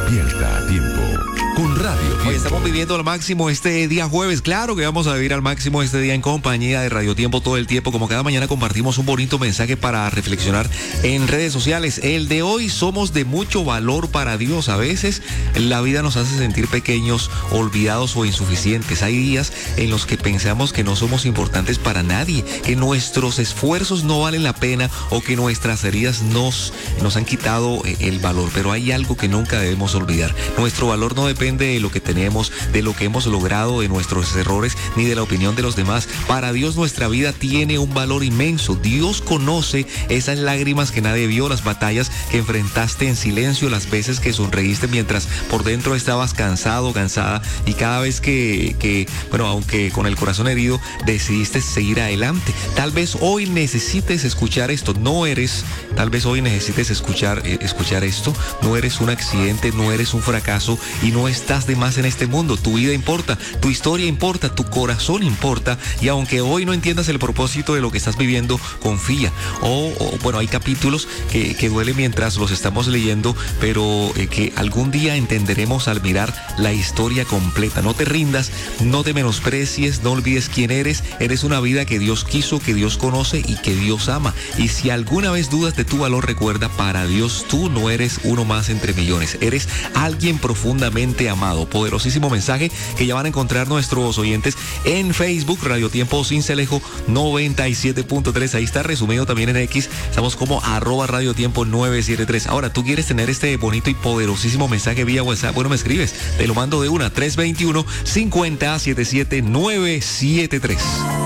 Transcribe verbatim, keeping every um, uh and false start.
Despierta a tiempo con Radio Tiempo. Hoy estamos viviendo al máximo este día jueves. Claro que vamos a vivir al máximo este día en compañía de Radio Tiempo todo el tiempo. Como cada mañana compartimos un bonito mensaje para reflexionar en redes sociales. El de hoy: somos de mucho valor para Dios. A veces la vida nos hace sentir pequeños, olvidados o insuficientes. Hay días en los que pensamos que no somos importantes para nadie, que nuestros esfuerzos no valen la pena o que nuestras heridas nos, nos han quitado el valor. Pero hay algo que nunca debemos olvidar. Nuestro valor no depende de lo que tenemos, de lo que hemos logrado, de nuestros errores, ni de la opinión de los demás. Para Dios nuestra vida tiene un valor inmenso. Dios conoce esas lágrimas que nadie vio, las batallas que enfrentaste en silencio, las veces que sonreíste mientras por dentro estabas cansado, cansada, y cada vez que, que, bueno, aunque con el corazón herido, decidiste seguir adelante. Tal vez hoy necesites escuchar esto. No eres, tal vez hoy necesites escuchar, eh, escuchar esto. No eres un accidente, no eres un fracaso y no estás de más en este mundo. Tu vida importa, tu historia importa, tu corazón importa, y aunque hoy no entiendas el propósito de lo que estás viviendo, confía. O, o bueno, hay capítulos que, que duelen mientras los estamos leyendo, pero eh, que algún día entenderemos al mirar la historia completa. No te rindas, no te menosprecies, no olvides quién eres. Eres una vida que Dios quiso, que Dios conoce y que Dios ama. Y si alguna vez dudas de tu valor, recuerda, para Dios tú no eres uno más entre millones. Eres alguien profundamente amado. Poderosísimo mensaje que ya van a encontrar nuestros oyentes en Facebook, Radio Tiempo Cincelejo noventa y siete punto tres. Ahí está resumido también en X. Estamos como arroba Radio Tiempo nueve siete tres. Ahora, tú quieres tener este bonito y poderosísimo mensaje vía WhatsApp. Bueno, me escribes. Te lo mando de una. tres dos uno, cinco cero, siete siete nueve siete tres.